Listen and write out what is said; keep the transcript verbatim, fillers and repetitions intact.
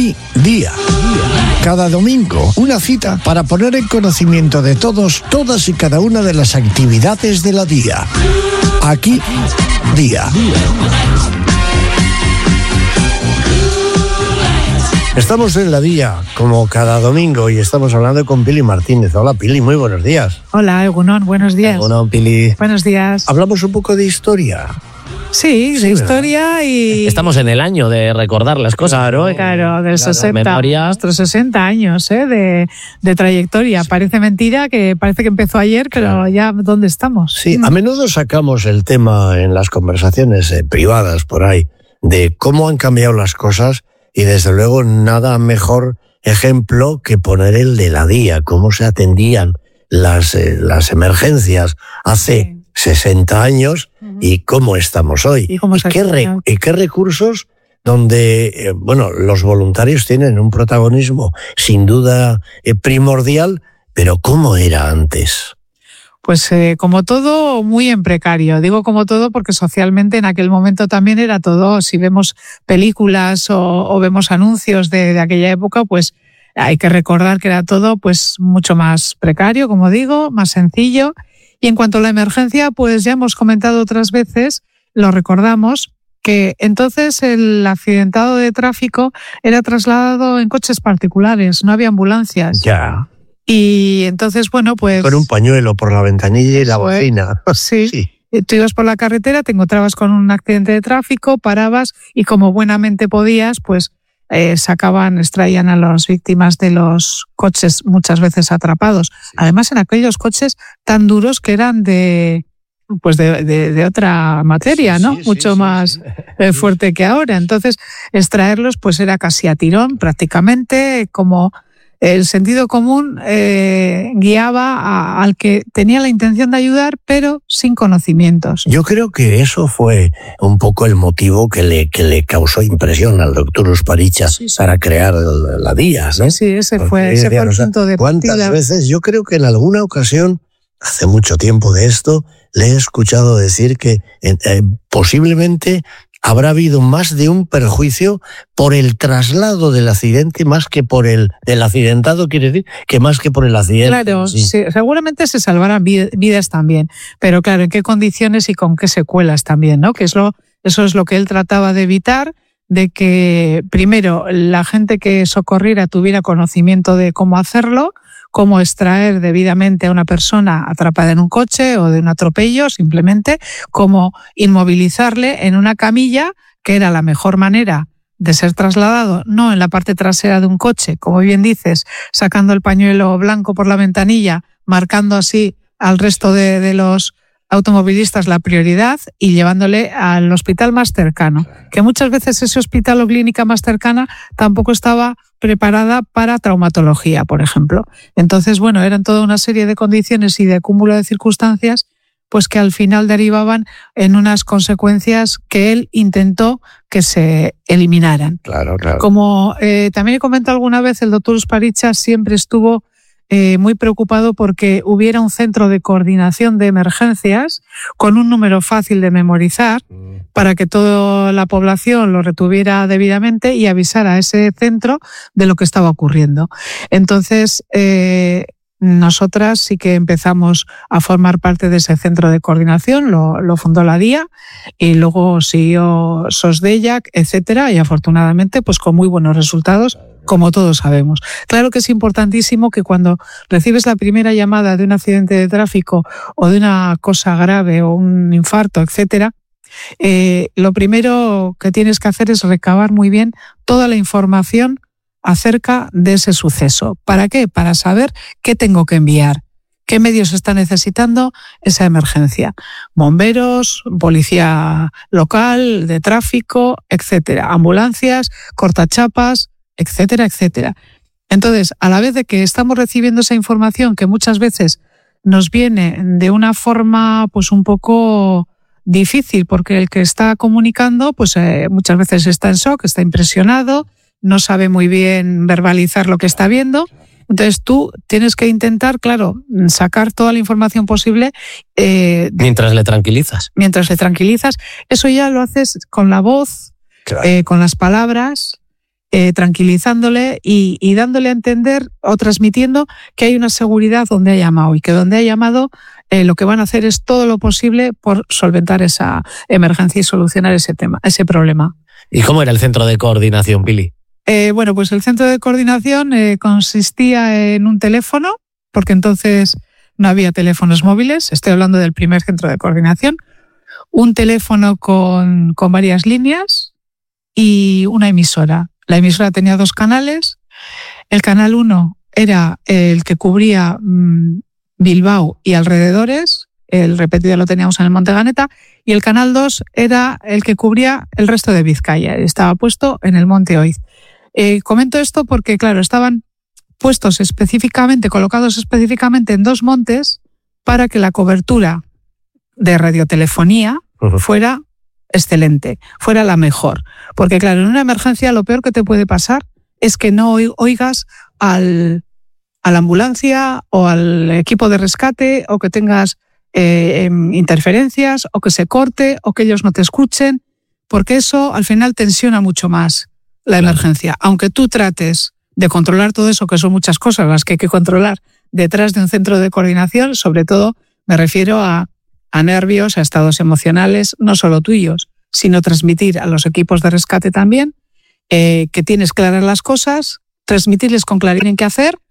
Aquí, día. Cada domingo, una cita para poner en conocimiento de todos, todas y cada una de las actividades de la día. Aquí, día. Estamos en la día, como cada domingo, y estamos hablando con Pili Martínez. Hola, Pili, muy buenos días. Hola, Egunon, buenos días. Egunon, Pili. Buenos días. Hablamos un poco de historia. Sí, de sí, historia y... Estamos en el año de recordar las cosas. Claro, ¿no? claro, del Claro, sesenta, memoria. nuestros sesenta años ¿eh? de, de trayectoria. Sí. Parece mentira que parece que empezó ayer, pero claro. Ya ¿dónde estamos? Sí, a menudo sacamos el tema en las conversaciones eh, privadas por ahí, de cómo han cambiado las cosas, y desde luego nada mejor ejemplo que poner el de la día, cómo se atendían las, eh, las emergencias hace... Sí. sesenta años uh-huh. y cómo estamos hoy. ¿Y, cómo ¿Y, qué, re, y qué recursos donde, eh, bueno, los voluntarios tienen un protagonismo sin duda eh, primordial, pero ¿cómo era antes? Pues eh, como todo, muy en precario. Digo como todo porque socialmente en aquel momento también era todo, si vemos películas o, o vemos anuncios de, de aquella época, pues hay que recordar que era todo pues mucho más precario, como digo, más sencillo. Y en cuanto a la emergencia, pues ya hemos comentado otras veces, lo recordamos, que entonces el accidentado de tráfico era trasladado en coches particulares, no había ambulancias. Ya. Y entonces, bueno, pues... Con un pañuelo por la ventanilla y la bocina. Sí. sí. Tú ibas por la carretera, te encontrabas con un accidente de tráfico, parabas y como buenamente podías, pues... Eh, sacaban, extraían a las víctimas de los coches muchas veces atrapados. Sí. Además, en aquellos coches tan duros que eran de pues de, de, de otra materia, sí, ¿no? Sí, Mucho sí, más sí, sí. Eh, fuerte que ahora. Entonces, extraerlos pues era casi a tirón, prácticamente, como el sentido común eh, guiaba a, al que tenía la intención de ayudar, pero sin conocimientos. Yo creo que eso fue un poco el motivo que le, que le causó impresión al doctor Usparicha sí, sí. para crear la DIA, ¿no? Sí, sí, ese Porque, fue, ese fue el punto de ¿Cuántas partida? veces? Yo creo que en alguna ocasión, hace mucho tiempo de esto, le he escuchado decir que eh, posiblemente habrá habido más de un perjuicio por el traslado del accidente más que por el del accidentado, quiere decir, que más que por el accidente. Claro, sí. Sí, seguramente se salvarán vidas también, pero claro, en qué condiciones y con qué secuelas también, ¿no? Que es lo, eso es lo que él trataba de evitar, de que primero la gente que socorriera tuviera conocimiento de cómo hacerlo, cómo extraer debidamente a una persona atrapada en un coche o de un atropello, simplemente, cómo inmovilizarle en una camilla, que era la mejor manera de ser trasladado, no en la parte trasera de un coche, como bien dices, sacando el pañuelo blanco por la ventanilla, marcando así al resto de, de los automovilistas la prioridad y llevándole al hospital más cercano, que muchas veces ese hospital o clínica más cercana tampoco estaba preparada para traumatología, por ejemplo. Entonces, bueno, eran toda una serie de condiciones y de cúmulo de circunstancias pues que al final derivaban en unas consecuencias que él intentó que se eliminaran. Claro, claro. Como eh, también he comentado alguna vez, el doctor Usparicha siempre estuvo Eh, muy preocupado porque hubiera un centro de coordinación de emergencias con un número fácil de memorizar para que toda la población lo retuviera debidamente y avisara a ese centro de lo que estaba ocurriendo. Entonces, eh, nosotras sí que empezamos a formar parte de ese centro de coordinación, lo, lo fundó la DIA y luego siguió SOSDEIAC, etcétera, y afortunadamente pues con muy buenos resultados, como todos sabemos. Claro que es importantísimo que cuando recibes la primera llamada de un accidente de tráfico o de una cosa grave o un infarto, etcétera, eh, lo primero que tienes que hacer es recabar muy bien toda la información acerca de ese suceso. ¿Para qué? Para saber qué tengo que enviar, qué medios está necesitando esa emergencia. Bomberos, policía local, de tráfico, etcétera. Ambulancias, cortachapas, etcétera, etcétera. Entonces, a la vez de que estamos recibiendo esa información que muchas veces nos viene de una forma pues un poco difícil, porque el que está comunicando pues eh, muchas veces está en shock, está impresionado, no sabe muy bien verbalizar lo que está viendo. Entonces tú tienes que intentar, claro, sacar toda la información posible. Eh, mientras le tranquilizas. Mientras le tranquilizas. Eso ya lo haces con la voz, claro. eh, con las palabras, eh, tranquilizándole y, y dándole a entender o transmitiendo que hay una seguridad donde ha llamado y que donde ha llamado eh, lo que van a hacer es todo lo posible por solventar esa emergencia y solucionar ese tema, ese problema. ¿Y cómo era el centro de coordinación, Pili? Eh, bueno, pues el centro de coordinación eh, consistía en un teléfono, porque entonces no había teléfonos móviles, estoy hablando del primer centro de coordinación, un teléfono con, con varias líneas y una emisora. La emisora tenía dos canales. El canal uno era el que cubría mmm, Bilbao y alrededores, el repetido lo teníamos en el Monte Ganeta, y el canal dos era el que cubría el resto de Vizcaya, estaba puesto en el Monte Oiz. Eh, comento esto porque, claro, estaban puestos específicamente, colocados específicamente en dos montes para que la cobertura de radiotelefonía uh-huh. fuera excelente, fuera la mejor. Porque claro, en una emergencia lo peor que te puede pasar es que no oigas al, a la ambulancia o al equipo de rescate, o que tengas eh, interferencias, o que se corte, o que ellos no te escuchen, porque eso al final tensiona mucho más la claro. emergencia. Aunque tú trates de controlar todo eso, que son muchas cosas las que hay que controlar detrás de un centro de coordinación, sobre todo me refiero a a nervios, a estados emocionales, no solo tuyos, sino transmitir a los equipos de rescate también eh, que tienes claras las cosas, transmitirles con claridad qué hacer